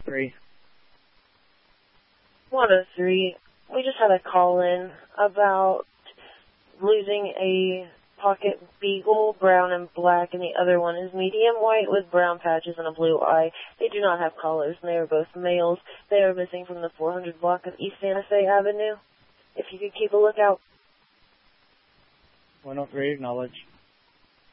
103. 103. We just had a call in about losing a pocket beagle, brown and black, and the other one is medium white with brown patches and a blue eye. They do not have collars, and they are both males. They are missing from the 400 block of East Santa Fe Avenue. If you could keep a lookout. 103, acknowledge.